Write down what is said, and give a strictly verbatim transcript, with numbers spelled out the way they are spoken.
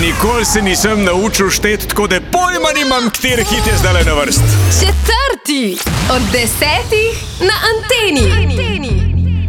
Nikoli se nisem naučil šteti, tako da pojma nimam, kateri hit je zdaj na vrst. Četrti od desetih na Anteni.